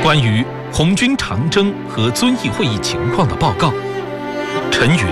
关于红军长征和遵义会议情况的报告。陈云。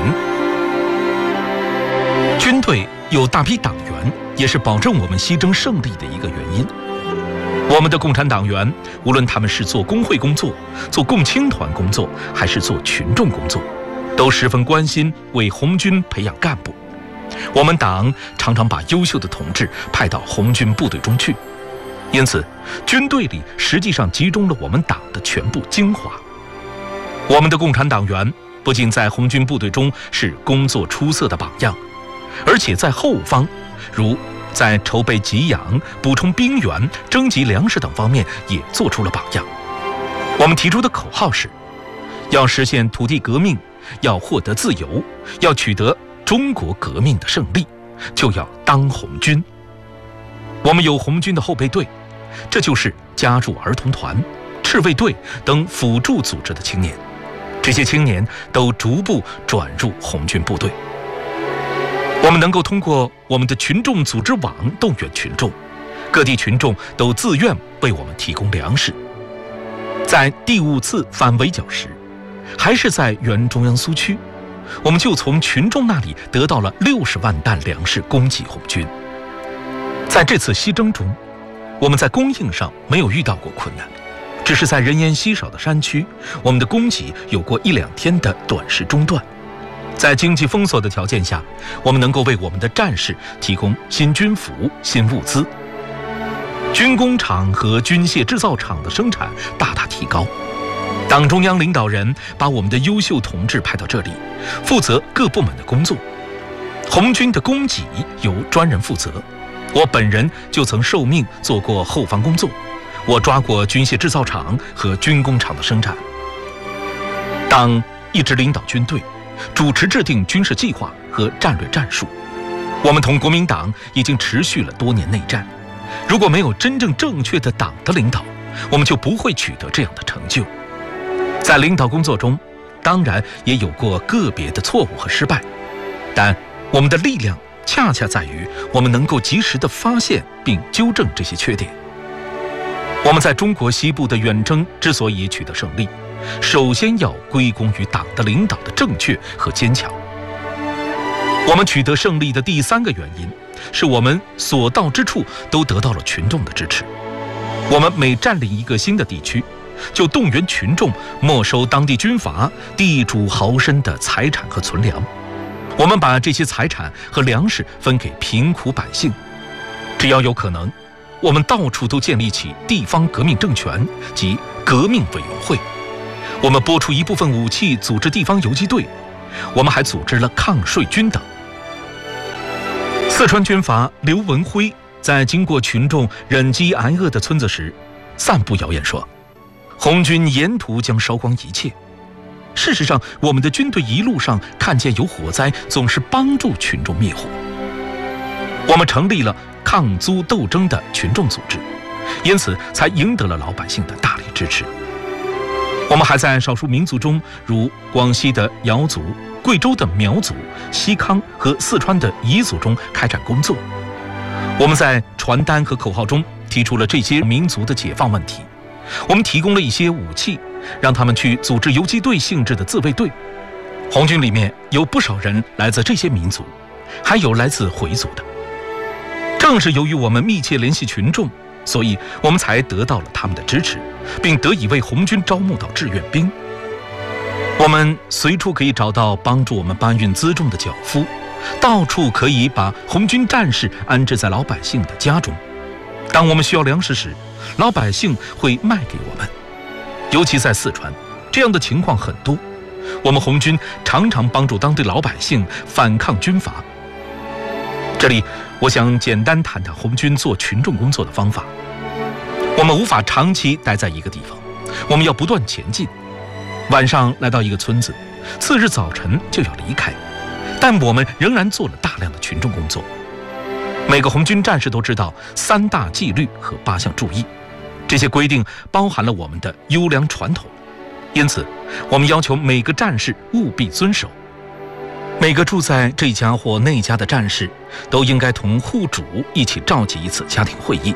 军队有大批党员，也是保证我们西征胜利的一个原因。我们的共产党员，无论他们是做工会工作、做共青团工作，还是做群众工作，都十分关心为红军培养干部。我们党常常把优秀的同志派到红军部队中去，因此军队里实际上集中了我们党的全部精华。我们的共产党员不仅在红军部队中是工作出色的榜样，而且在后方，如在筹备给养、补充兵员、征集粮食等方面也做出了榜样。我们提出的口号是：要实现土地革命，要获得自由，要取得中国革命的胜利，就要当红军。我们有红军的后备队，这就是加入儿童团、赤卫队等辅助组织的青年，这些青年都逐步转入红军部队。我们能够通过我们的群众组织网动员群众，各地群众都自愿为我们提供粮食。在第5次反围剿时，还是在原中央苏区，我们就从群众那里得到了60万担粮食供给红军。在这次西征中，我们在供应上没有遇到过困难，只是在人烟稀少的山区，我们的供给有过1-2天的短时中断。在经济封锁的条件下，我们能够为我们的战士提供新军服、新物资。军工厂和军械制造厂的生产大大提高。党中央领导人把我们的优秀同志派到这里，负责各部门的工作。红军的供给由专人负责，我本人就曾受命做过后方工作，我抓过军械制造厂和军工厂的生产。党一直领导军队，主持制定军事计划和战略战术。我们同国民党已经持续了多年内战，如果没有真正正确的党的领导，我们就不会取得这样的成就。在领导工作中，当然也有过个别的错误和失败，但我们的力量恰恰在于我们能够及时地发现并纠正这些缺点。我们在中国西部的远征之所以取得胜利，首先要归功于党的领导的正确和坚强。我们取得胜利的第3个原因，是我们所到之处都得到了群众的支持。我们每占领一个新的地区，就动员群众没收当地军阀、地主豪绅的财产和存粮。我们把这些财产和粮食分给贫苦百姓。只要有可能，我们到处都建立起地方革命政权及革命委员会。我们拨出一部分武器组织地方游击队，我们还组织了抗税军等。四川军阀刘文辉在经过群众忍饥挨饿的村子时，散布谣言说，红军沿途将烧光一切。事实上，我们的军队一路上看见有火灾，总是帮助群众灭火。我们成立了抗租斗争的群众组织，因此才赢得了老百姓的大力支持。我们还在少数民族中，如广西的瑶族、贵州的苗族、西康和四川的彝族中开展工作。我们在传单和口号中提出了这些民族的解放问题。我们提供了一些武器，让他们去组织游击队性质的自卫队。红军里面有不少人来自这些民族，还有来自回族的。正是由于我们密切联系群众，所以我们才得到了他们的支持，并得以为红军招募到志愿兵。我们随处可以找到帮助我们搬运辎重的脚夫，到处可以把红军战士安置在老百姓的家中。当我们需要粮食时，老百姓会卖给我们。尤其在四川，这样的情况很多。我们红军常常帮助当地老百姓反抗军阀。这里我想简单谈谈红军做群众工作的方法。我们无法长期待在一个地方，我们要不断前进。晚上来到一个村子，次日早晨就要离开，但我们仍然做了大量的群众工作。每个红军战士都知道3大纪律和8项注意，这些规定包含了我们的优良传统，因此我们要求每个战士务必遵守。每个住在这家或那家的战士都应该同户主一起召集一次家庭会议，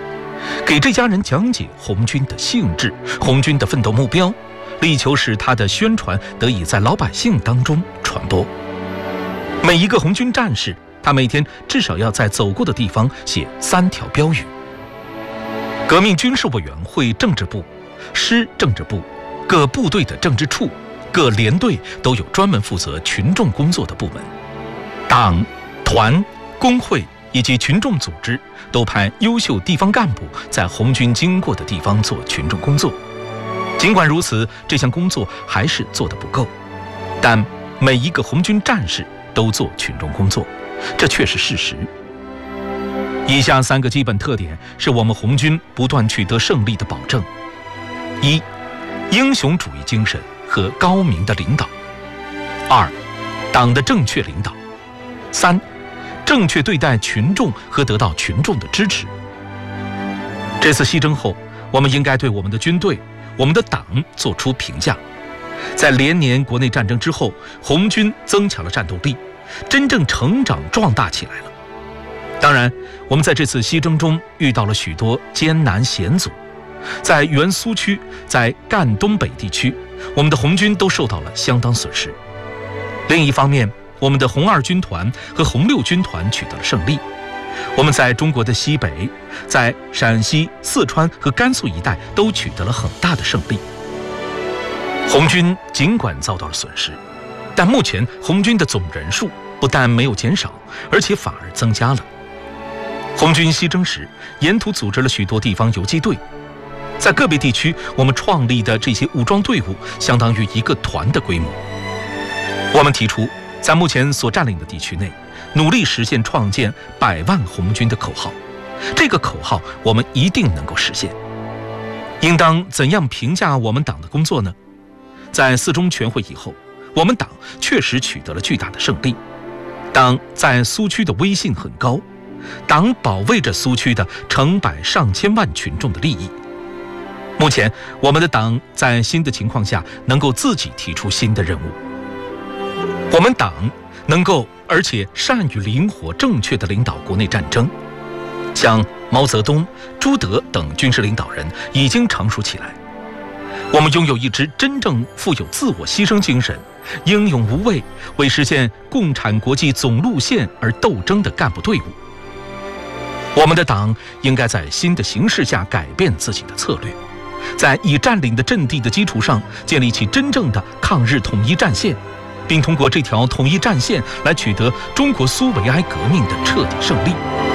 给这家人讲解红军的性质、红军的奋斗目标，力求使他的宣传得以在老百姓当中传播。每一个红军战士，他每天至少要在走过的地方写3条标语。革命军事委员会政治部、师政治部、各部队的政治处、各连队都有专门负责群众工作的部门。党、团、工会以及群众组织都派优秀地方干部在红军经过的地方做群众工作。尽管如此，这项工作还是做得不够，但每一个红军战士都做群众工作，这却是事实。以下3个基本特点是我们红军不断取得胜利的保证：一、英雄主义精神和高明的领导；二、党的正确领导；三、正确对待群众和得到群众的支持。这次西征后，我们应该对我们的军队、我们的党做出评价。在连年国内战争之后，红军增强了战斗力，真正成长壮大起来了。当然，我们在这次西征中遇到了许多艰难险阻，在原苏区、在赣东北地区，我们的红军都受到了相当损失。另一方面，我们的红2军团和红6军团取得了胜利。我们在中国的西北，在陕西、四川和甘肃一带都取得了很大的胜利。红军尽管遭到了损失，但目前红军的总人数不但没有减少，而且反而增加了。红军西征时，沿途组织了许多地方游击队，在个别地区，我们创立的这些武装队伍相当于一个团的规模。我们提出，在目前所占领的地区内，努力实现创建100万红军的口号。这个口号我们一定能够实现。应当怎样评价我们党的工作呢？在4中全会以后，我们党确实取得了巨大的胜利。党在苏区的威信很高，党保卫着苏区的成百上千万群众的利益。目前，我们的党在新的情况下能够自己提出新的任务。我们党能够而且善于灵活正确地领导国内战争，像毛泽东、朱德等军事领导人已经成熟起来。我们拥有一支真正富有自我牺牲精神、英勇无畏，为实现共产国际总路线而斗争的干部队伍。我们的党应该在新的形势下改变自己的策略，在已占领的阵地的基础上建立起真正的抗日统一战线，并通过这条统一战线来取得中国苏维埃革命的彻底胜利。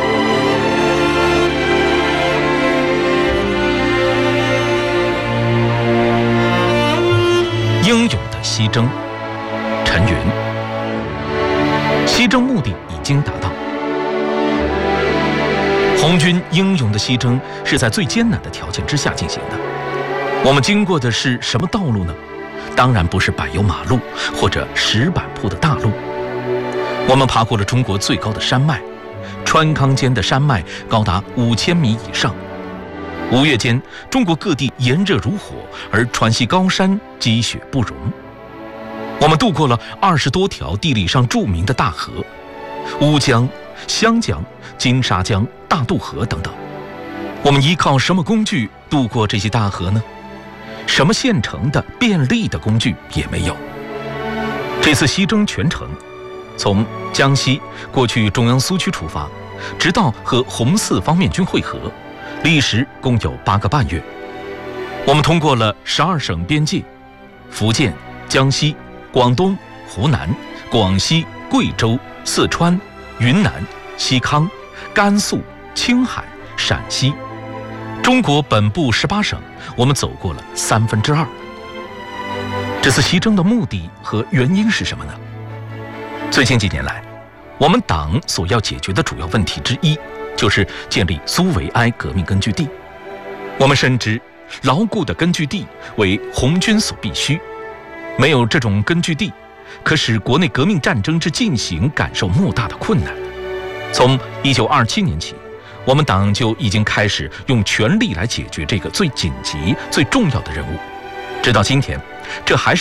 英勇的西征，陈云。西征目的已经达到。红军英勇的西征是在最艰难的条件之下进行的。我们经过的是什么道路呢？当然不是柏油马路或者石板铺的大路。我们爬过了中国最高的山脉，川康间的山脉高达5000米以上。5月间，中国各地炎热如火，而川西高山积雪不容。我们渡过了20多条地理上著名的大河，乌江、湘江、金沙江、大渡河等等。我们依靠什么工具渡过这些大河呢？什么现成的便利的工具也没有。这次西征全程，从江西过去中央苏区出发，直到和红四方面军会合，历时共有8个半月。我们通过了12省边界，福建、江西、广东、湖南、广西、贵州、四川、云南、西康、甘肃、青海、陕西。中国本部18省，我们走过了2/3。这次西征的目的和原因是什么呢？最近几年来，我们党所要解决的主要问题之一，就是建立苏维埃革命根据地。我们深知，牢固的根据地为红军所必须，没有这种根据地，可使国内革命战争之进行感受莫大的困难。从1927年起，我们党就已经开始用全力来解决这个最紧急、最重要的任务。直到今天，这还是